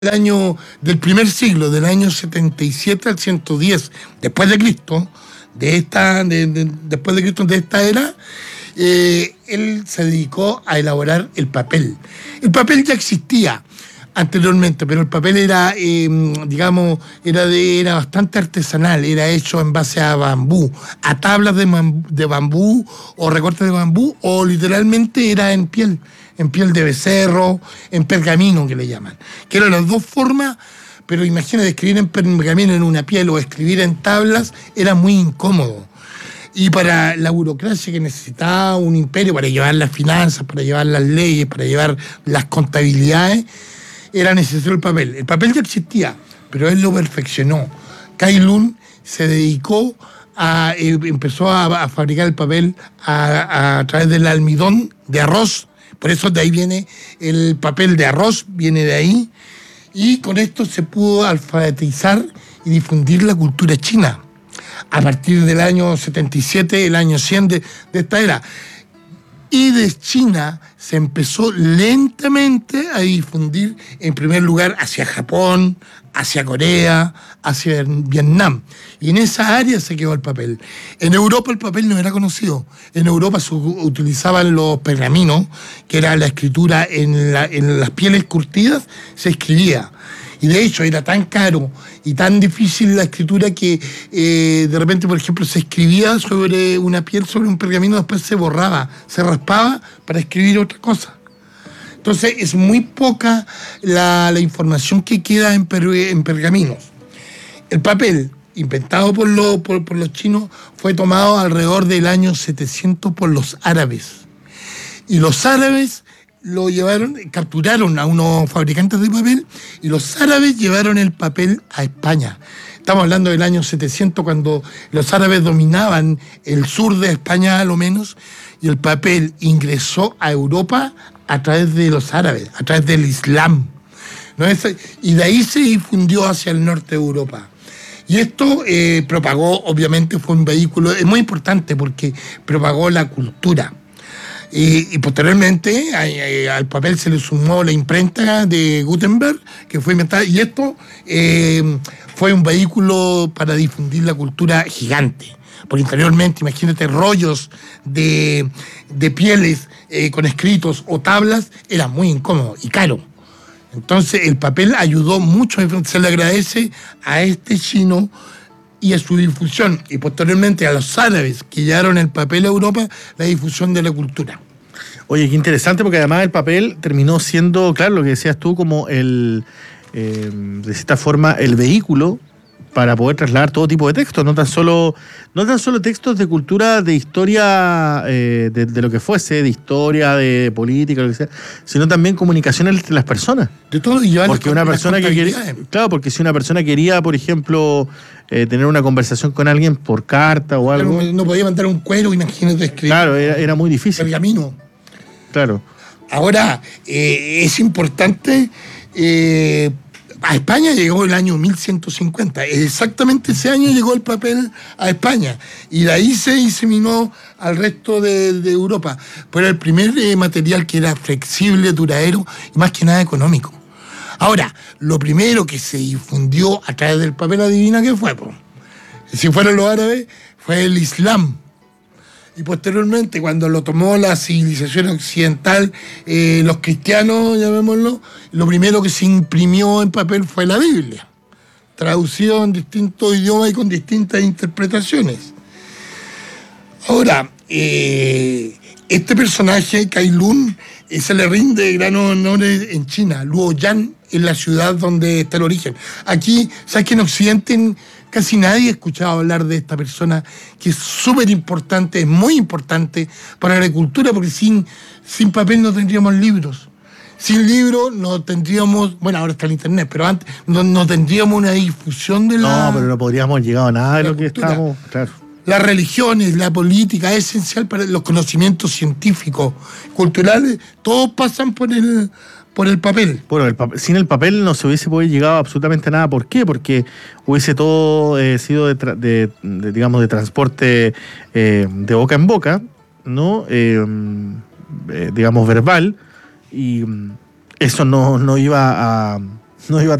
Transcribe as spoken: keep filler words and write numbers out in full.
del año del primer siglo, del año setenta y siete al ciento diez después de Cristo, de esta, de, de, después de Cristo de esta era, eh, él se dedicó a elaborar el papel. El papel ya existía anteriormente, pero el papel era, eh, digamos, era, de, era bastante artesanal, era hecho en base a bambú, a tablas de, de bambú o recortes de bambú, o literalmente era en piel, en piel de becerro, en pergamino que le llaman, que eran las dos formas. Pero imagínate, escribir en pergamino en una piel o escribir en tablas era muy incómodo. Y para la burocracia que necesitaba un imperio para llevar las finanzas, para llevar las leyes, para llevar las contabilidades, era necesario el papel. El papel ya existía, pero él lo perfeccionó. Cai Lun se dedicó a, eh, empezó a, a fabricar el papel a, a, a través del almidón de arroz. Por eso de ahí viene el papel de arroz, viene de ahí. Y con esto se pudo alfabetizar y difundir la cultura china. A partir del año setenta y siete, el año cien de, de esta era. Y de China se empezó lentamente a difundir, en primer lugar, hacia Japón, hacia Corea, hacia Vietnam. Y en esa área se quedó el papel. En Europa el papel no era conocido. En Europa se utilizaban los pergaminos, que era la escritura en, la, en las pieles curtidas, se escribía. Y de hecho era tan caro y tan difícil la escritura que eh, de repente, por ejemplo, se escribía sobre una piel, sobre un pergamino, después se borraba, se raspaba para escribir otra cosa. Entonces es muy poca la, la información que queda en, per, en pergaminos. El papel, inventado por, lo, por, por los chinos, fue tomado alrededor del año setecientos por los árabes. Y los árabes lo llevaron, capturaron a unos fabricantes de papel, y los árabes llevaron el papel a España. Estamos hablando del año setecientos, cuando los árabes dominaban el sur de España a lo menos, y el papel ingresó a Europa a través de los árabes, a través del Islam, ¿no? Y de ahí se difundió hacia el norte de Europa. Y esto eh, propagó, obviamente fue un vehículo, es muy importante porque propagó la cultura. Y, y posteriormente a, a, al papel se le sumó la imprenta de Gutenberg, que fue inventada, y esto eh, fue un vehículo para difundir la cultura gigante. Porque anteriormente, imagínate, rollos de, de pieles eh, con escritos o tablas, era muy incómodo y caro. Entonces el papel ayudó mucho, se le agradece a este chino y a su difusión, y posteriormente a los árabes que llevaron el papel a Europa, la difusión de la cultura. Oye, qué interesante, porque además el papel terminó siendo, claro, lo que decías tú, como el, eh, de cierta forma, el vehículo para poder trasladar todo tipo de textos, no tan solo, no tan solo textos de cultura, de historia, eh, de, de lo que fuese, de historia, de política, lo que sea, sino también comunicación entre las personas. De todo, y porque una persona que quería, claro, porque si una persona quería, por ejemplo, eh, tener una conversación con alguien por carta o algo, claro, no podía mandar un cuero, imagínate escribir. Claro, era, era muy difícil. Pergamino. Claro. Ahora, eh, es importante. Eh, A España llegó el año mil ciento cincuenta, exactamente ese año llegó el papel a España, y de ahí se diseminó al resto de, de Europa. Pero el primer eh, material que era flexible, duradero y más que nada económico. Ahora, lo primero que se difundió a través del papel, adivina qué fue, po. Si fueron los árabes, fue el Islam. Y posteriormente, cuando lo tomó la civilización occidental, eh, los cristianos, llamémoslo, lo primero que se imprimió en papel fue la Biblia, traducido en distintos idiomas y con distintas interpretaciones. Ahora, eh, este personaje, Cai Lun, eh, se le rinde gran honor en China. Luoyang es la ciudad donde está el origen. Aquí, sabes que en Occidente casi nadie ha escuchado hablar de esta persona, que es súper importante, es muy importante para la cultura, porque sin, sin papel no tendríamos libros. Sin libros no tendríamos, bueno, ahora está el internet, pero antes no, no tendríamos una difusión de la... No, pero no podríamos llegar a nada de lo que estamos, claro. Las religiones, la política, es esencial para los conocimientos científicos, culturales, todos pasan por el... por el papel. Bueno, el papel, sin el papel no se hubiese podido llegar absolutamente a nada. ¿Por qué? Porque hubiese todo eh, sido de, tra- de, de, digamos, de transporte eh, de boca en boca, ¿no? Eh, eh, digamos, verbal, y eso no, no iba a, no iba